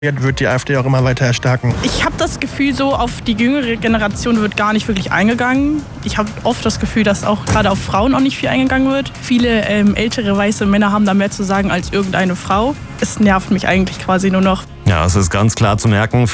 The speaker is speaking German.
wird die AfD auch immer weiter erstarken. Ich habe das Gefühl, so auf die jüngere Generation wird gar nicht wirklich eingegangen. Ich habe oft das Gefühl, dass auch gerade auf Frauen auch nicht viel eingegangen wird. Viele ältere weiße Männer haben da mehr zu sagen als irgendeine Frau. Es nervt mich eigentlich quasi nur noch. Ja, es ist ganz klar zu merken.